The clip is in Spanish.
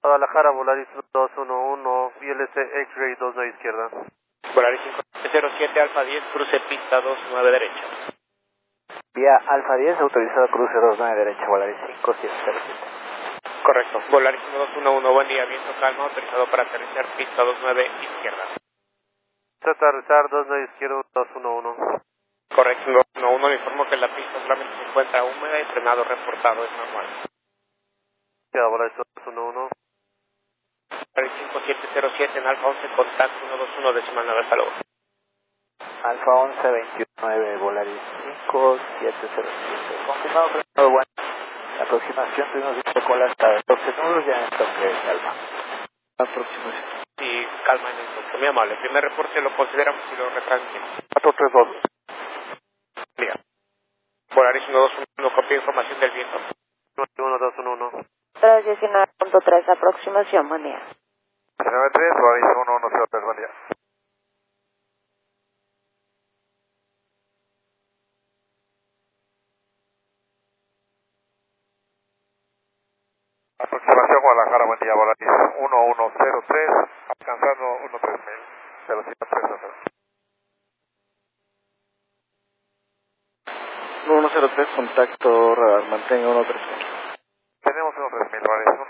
Guadalajara, Volaris 211, VLC X-Ray 29 izquierda. Volaris 507, Alfa 10, cruce pista 29 derecha. Vía Alfa 10, autorizado cruce 29 derecha, Volaris 5707. Correcto. Volaris 1211, buen día, viento calma, autorizado para aterrizar pista 29 izquierda. Aterrizar 29 izquierda 211. Correcto, 211, le informo que la pista solamente se encuentra húmeda y frenado reportado, es normal. Ya, Volaris 211. Volaris 5707 en Alfa 11, contacto 121, decimal 9, hasta luego. Alfa 11, 29, Volaris 5707. Confirmado, frenado bueno. La aproximación tuvimos visto cola hasta 12 nudos, ya en toque de calma. Aproximación. Sí, calma en el toque, muy amable. El primer reporte lo consideramos y lo retransmitimos. 432. Diga. Volaris 1211, copia de información del viento. 211. 319.3, aproximación, buen día. 93, Volaris 110, buen día. Aproximación Guadalajara, buen día, Volaris 1103, alcanzando 13000, velocidad 320. 103, contacto radar, mantenga 13000. Tenemos 13000, Volaris